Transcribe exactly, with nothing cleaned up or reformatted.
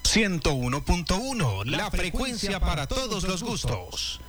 ciento uno punto uno, la frecuencia para todos los gustos.